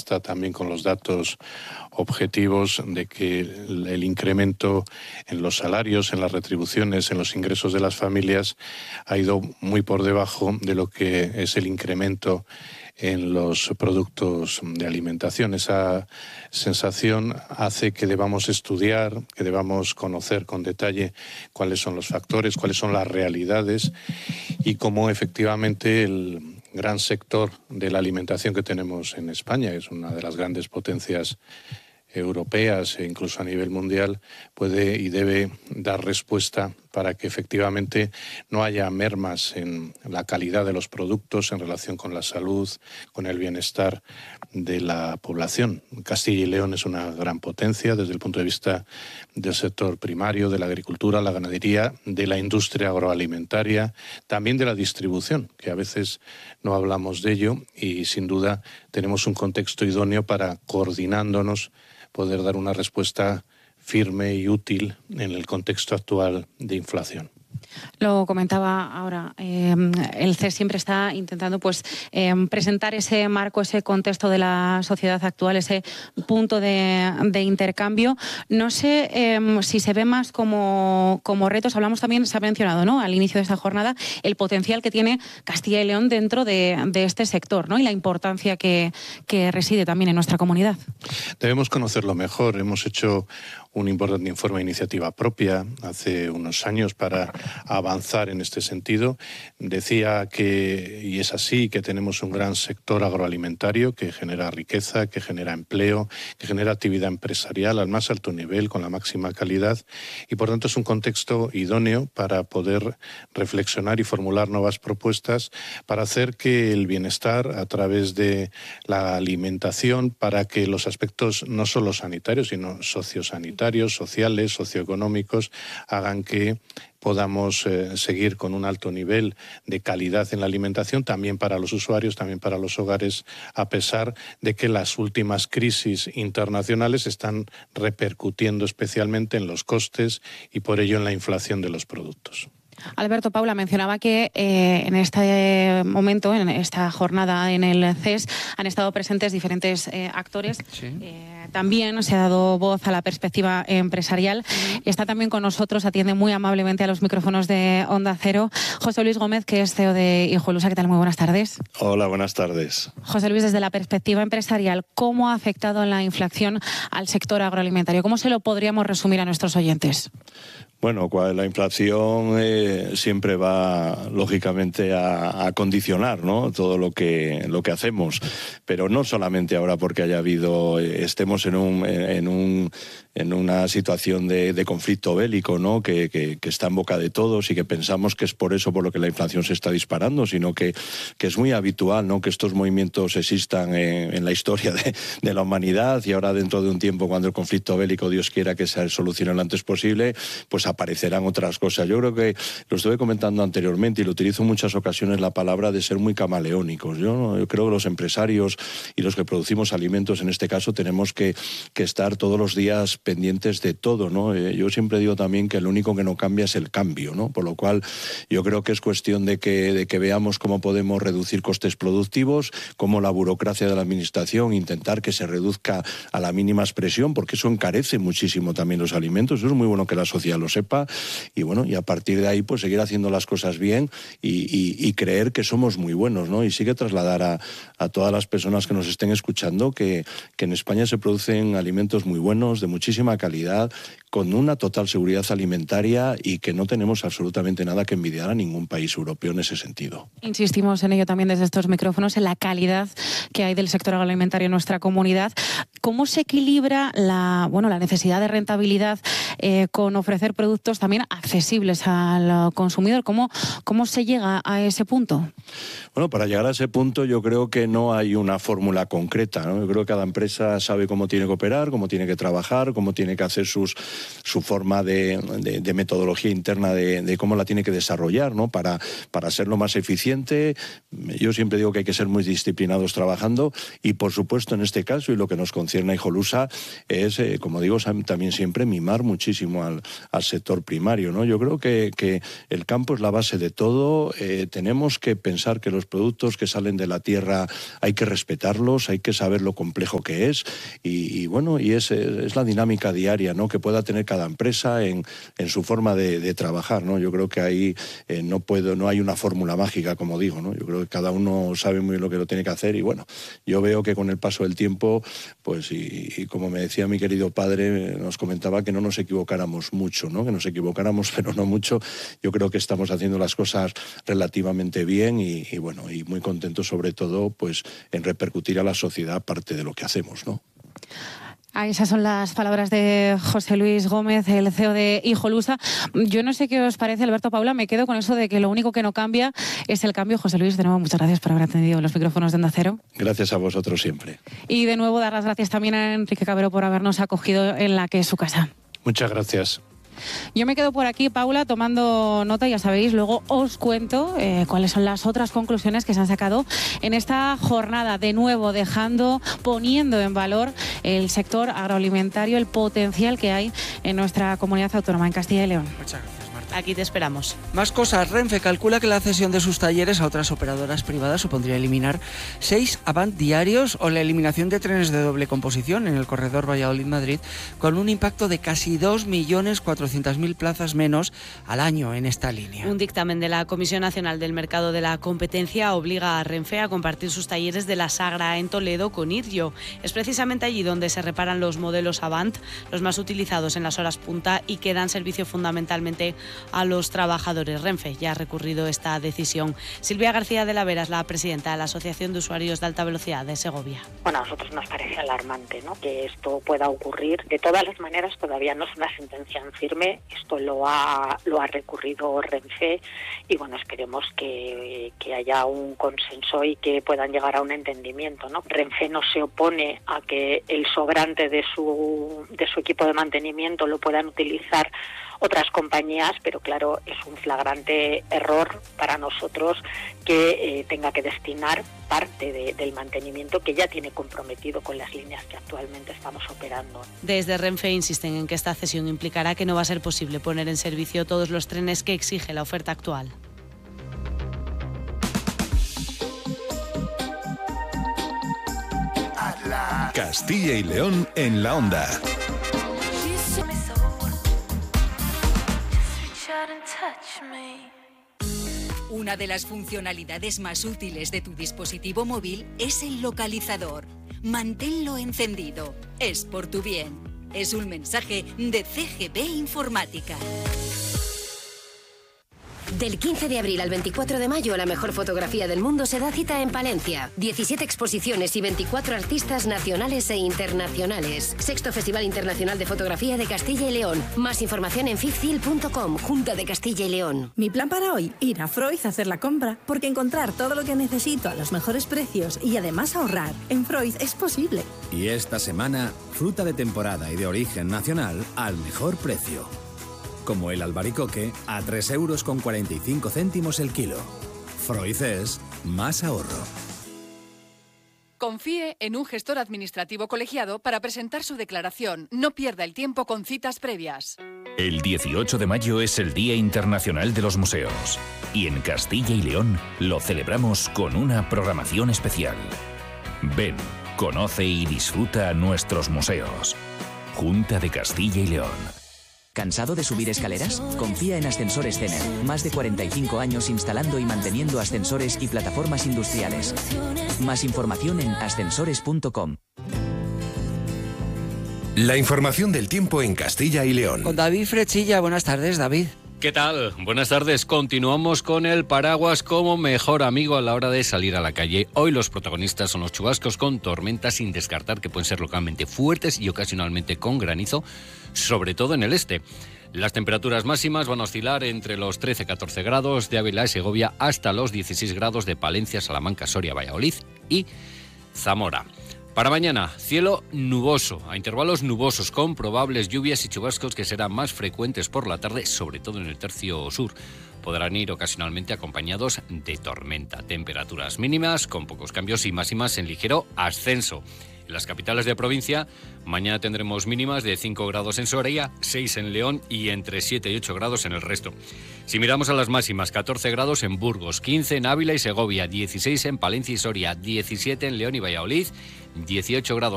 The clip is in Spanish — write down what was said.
basta también con los datos objetivos de que el incremento en los salarios, en las retribuciones, en los ingresos de las familias ha ido muy por debajo de lo que es el incremento en los productos de alimentación. Esa sensación hace que debamos estudiar, que debamos conocer con detalle cuáles son los factores, cuáles son las realidades y cómo efectivamente el gran sector de la alimentación que tenemos en España, que es una de las grandes potencias europeas e incluso a nivel mundial, puede y debe dar respuesta para que efectivamente no haya mermas en la calidad de los productos en relación con la salud, con el bienestar de la población. Castilla y León es una gran potencia desde el punto de vista del sector primario, de la agricultura, la ganadería, de la industria agroalimentaria, también de la distribución, que a veces no hablamos de ello y sin duda tenemos un contexto idóneo para, coordinándonos, poder dar una respuesta firme y útil en el contexto actual de inflación. Lo comentaba ahora, el CES siempre está intentando presentar ese marco, ese contexto de la sociedad actual, ese punto de intercambio. No sé si se ve más como retos. Hablamos también, se ha mencionado, ¿no?, al inicio de esta jornada, el potencial que tiene Castilla y León dentro de este sector, ¿no?, y la importancia que reside también en nuestra comunidad. Debemos conocerlo mejor. Hemos hecho un importante informe de iniciativa propia hace unos años para avanzar en este sentido. Decía que, y es así, que tenemos un gran sector agroalimentario que genera riqueza, que genera empleo, que genera actividad empresarial al más alto nivel, con la máxima calidad, y por tanto es un contexto idóneo para poder reflexionar y formular nuevas propuestas para hacer que el bienestar a través de la alimentación, para que los aspectos no solo sanitarios, sino sociosanitarios, sociales, socioeconómicos, hagan que podamos seguir con un alto nivel de calidad en la alimentación, también para los usuarios, también para los hogares, a pesar de que las últimas crisis internacionales están repercutiendo especialmente en los costes y por ello en la inflación de los productos. Alberto, Paula mencionaba que en este momento, en esta jornada en el CES, han estado presentes diferentes actores. Sí. También se ha dado voz a la perspectiva empresarial. Está también con nosotros, atiende muy amablemente a los micrófonos de Onda Cero, José Luis Gómez, que es CEO de Hijolusa. ¿Qué tal? Muy buenas tardes. Hola, buenas tardes. José Luis, desde la perspectiva empresarial, ¿cómo ha afectado la inflación al sector agroalimentario? ¿Cómo se lo podríamos resumir a nuestros oyentes? Bueno, la inflación siempre va, lógicamente, a condicionar, ¿no?, todo lo que hacemos, pero no solamente ahora porque estemos en una situación de conflicto bélico, ¿no?, que está en boca de todos y que pensamos que es por eso por lo que la inflación se está disparando, sino que es muy habitual, ¿no?, que estos movimientos existan en la historia de la humanidad, y ahora dentro de un tiempo, cuando el conflicto bélico, Dios quiera que se solucione lo antes posible, pues aparecerán otras cosas. Yo creo que lo estuve comentando anteriormente y lo utilizo en muchas ocasiones, la palabra de ser muy camaleónicos. Yo creo que los empresarios y los que producimos alimentos, en este caso, tenemos que estar todos los días pendientes de todo, ¿no? Yo siempre digo también que lo único que no cambia es el cambio, ¿no? Por lo cual yo creo que es cuestión de que veamos cómo podemos reducir costes productivos, cómo la burocracia de la administración, intentar que se reduzca a la mínima expresión, porque eso encarece muchísimo también los alimentos. Eso es muy bueno que la sociedad lo sepa, y bueno, y a partir de ahí pues seguir haciendo las cosas bien y creer que somos muy buenos, ¿no? Y sí que trasladar a todas las personas que nos estén escuchando que en España se producen alimentos muy buenos, de muchísima calidad, con una total seguridad alimentaria, y que no tenemos absolutamente nada que envidiar a ningún país europeo en ese sentido. Insistimos en ello también desde estos micrófonos, en la calidad que hay del sector agroalimentario en nuestra comunidad. ¿Cómo se equilibra la necesidad de rentabilidad con ofrecer productos también accesibles al consumidor? ¿Cómo se llega a ese punto? Bueno, para llegar a ese punto yo creo que no hay una fórmula concreta, ¿no? Yo creo que cada empresa sabe cómo tiene que operar, cómo tiene que trabajar, cómo tiene que hacer su forma de metodología interna de cómo la tiene que desarrollar, ¿no?, para ser lo más eficiente. Yo siempre digo que hay que ser muy disciplinados trabajando, y por supuesto en este caso, y lo que nos concerne concierne a Hijolusa es, como digo, también siempre mimar muchísimo al sector primario, ¿no? Yo creo que el campo es la base de todo. Tenemos que pensar que los productos que salen de la tierra hay que respetarlos, hay que saber lo complejo que es y es la dinámica diaria, ¿no?, que pueda tener cada empresa en su forma de trabajar, ¿no? Yo creo que ahí no hay una fórmula mágica, como digo, ¿no? Yo creo que cada uno sabe muy bien lo que lo tiene que hacer y bueno, yo veo que con el paso del tiempo, pues y como me decía mi querido padre, nos comentaba que no nos equivocáramos mucho, ¿no?, que nos equivocáramos pero no mucho. Yo creo que estamos haciendo las cosas relativamente bien y muy contentos sobre todo pues en repercutir a la sociedad parte de lo que hacemos, ¿no? Esas son las palabras de José Luis Gómez, el CEO de Hijolusa. Yo no sé qué os parece, Alberto, Paula, me quedo con eso de que lo único que no cambia es el cambio. José Luis, de nuevo, muchas gracias por haber atendido los micrófonos de Onda Cero. Gracias a vosotros siempre. Y de nuevo dar las gracias también a Enrique Cabrero por habernos acogido en la que es su casa. Muchas gracias. Yo me quedo por aquí, Paula, tomando nota, ya sabéis, luego os cuento cuáles son las otras conclusiones que se han sacado en esta jornada, de nuevo poniendo en valor el sector agroalimentario, el potencial que hay en nuestra comunidad autónoma, en Castilla y León. Muchas gracias, Marta. Aquí te esperamos. Más cosas. Renfe calcula que la cesión de sus talleres a otras operadoras privadas supondría eliminar 6 Avant diarios o la eliminación de trenes de doble composición en el corredor Valladolid-Madrid, con un impacto de casi 2.400.000 plazas menos al año en esta línea. Un dictamen de la Comisión Nacional del Mercado de la Competencia obliga a Renfe a compartir sus talleres de la Sagra en Toledo con Iryo. Es precisamente allí donde se reparan los modelos Avant, los más utilizados en las horas punta y que dan servicio fundamentalmente a los trabajadores. Renfe ya ha recurrido esta decisión. Silvia García de la Vera es la presidenta de la Asociación de Usuarios de Alta Velocidad de Segovia. Bueno, a nosotros nos parece alarmante, ¿no?, que esto pueda ocurrir. De todas las maneras, todavía no es una sentencia en firme. Esto lo ha recurrido Renfe y bueno, esperemos que haya un consenso y que puedan llegar a un entendimiento, ¿no? Renfe no se opone a que el sobrante de su equipo de mantenimiento lo puedan utilizar otras compañías, pero claro, es un flagrante error para nosotros que tenga que destinar parte del mantenimiento que ya tiene comprometido con las líneas que actualmente estamos operando. Desde Renfe insisten en que esta cesión implicará que no va a ser posible poner en servicio todos los trenes que exige la oferta actual. Castilla y León en la Onda. Una de las funcionalidades más útiles de tu dispositivo móvil es el localizador. Manténlo encendido. Es por tu bien. Es un mensaje de CGP Informática. Del 15 de abril al 24 de mayo, la mejor fotografía del mundo se da cita en Palencia. 17 exposiciones y 24 artistas nacionales e internacionales. Sexto Festival Internacional de Fotografía de Castilla y León. Más información en fifcil.com, Junta de Castilla y León. Mi plan para hoy, ir a Freud a hacer la compra, porque encontrar todo lo que necesito a los mejores precios y además ahorrar en Freud es posible. Y esta semana, fruta de temporada y de origen nacional al mejor precio. Como el albaricoque a 3,45 € el kilo. Freud es más ahorro. Confíe en un gestor administrativo colegiado para presentar su declaración. No pierda el tiempo con citas previas. El 18 de mayo es el Día Internacional de los Museos. Y en Castilla y León lo celebramos con una programación especial. Ven, conoce y disfruta nuestros museos. Junta de Castilla y León. ¿Cansado de subir escaleras? Confía en Ascensores Cener. Más de 45 años instalando y manteniendo ascensores y plataformas industriales. Más información en ascensores.com. La información del tiempo en Castilla y León. Con David Frechilla. Buenas tardes, David. ¿Qué tal? Buenas tardes. Continuamos con el paraguas como mejor amigo a la hora de salir a la calle. Hoy los protagonistas son los chubascos con tormentas, sin descartar que pueden ser localmente fuertes y ocasionalmente con granizo, sobre todo en el este. Las temperaturas máximas van a oscilar entre los 13-14 grados de Ávila y Segovia hasta los 16 grados de Palencia, Salamanca, Soria, Valladolid y Zamora. Para mañana, cielo nuboso, a intervalos nubosos con probables lluvias y chubascos que serán más frecuentes por la tarde, sobre todo en el tercio sur. Podrán ir ocasionalmente acompañados de tormenta. Temperaturas mínimas con pocos cambios y máximas en ligero ascenso. En las capitales de provincia, mañana tendremos mínimas de 5 grados en Soria, 6 en León y entre 7 y 8 grados en el resto. Si miramos a las máximas, 14 grados en Burgos, 15 en Ávila y Segovia, 16 en Palencia y Soria, 17 en León y Valladolid, 18 grados